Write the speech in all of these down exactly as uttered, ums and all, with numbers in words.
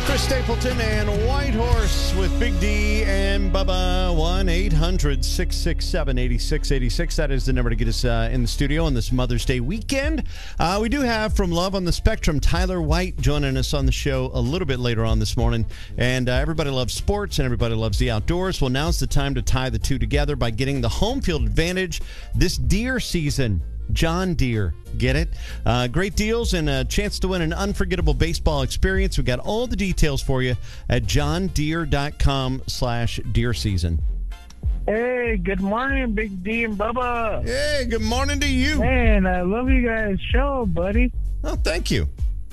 Chris Stapleton and Whitehorse with Big D and Bubba. one eight hundred six six seven eight six eight six. That is the number to get us uh, in the studio on this Mother's Day weekend. Uh, we do have from Love on the Spectrum, Tyler White joining us on the show a little bit later on this morning. And uh, everybody loves sports and everybody loves the outdoors. Well, now's the time to tie the two together by getting the home field advantage this deer season. John Deere. Get it? Uh, great deals and a chance to win an unforgettable baseball experience. We've got all the details for you at johndeere.com slash deer season. Hey, good morning, Big D and Bubba. Hey, good morning to you. Man, I love you guys' show, buddy. Oh, thank you.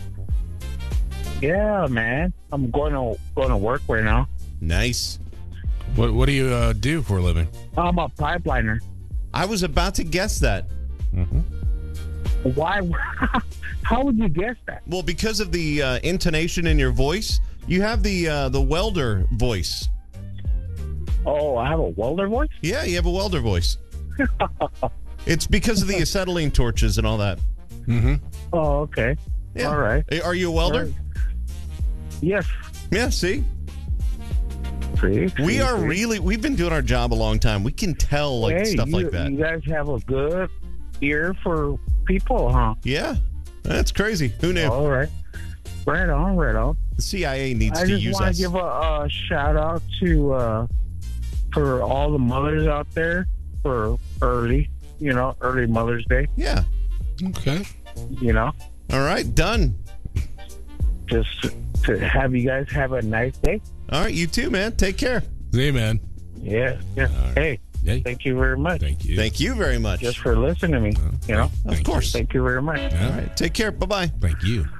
Yeah, man. I'm going to going to work right now. Nice. What What do you uh, do for a living? I'm a pipeliner. I was about to guess that. Mm-hmm. Why? How would you guess that? Well, because of the uh, intonation in your voice, you have the uh, the welder voice. Oh, I have a welder voice? Yeah, you have a welder voice. It's because of the acetylene torches and all that. Mm-hmm. Oh, okay. Yeah. All right. Are you a welder? Right. Yes. Yeah, see? See, We see, are see. really, we've been doing our job a long time. We can tell like Hey, stuff you, like that. You guys have a good ear for people, huh? Yeah, that's crazy. Who knew? All right. Right on, right on. The C I A needs I to just use want us. to give a, a shout out to uh, for all the mothers out there for early, you know, early Mother's Day. Yeah. Okay. You know, All right, done. just to have you guys have a nice day. All right, you too, man. Take care. See you, man. Yeah, yeah. right. Hey, Hey. thank you very much. Thank you. Thank you very much. Just for listening to me. You know, Of course. thank you very much. Yeah. All right, take care. Bye-bye. Thank you.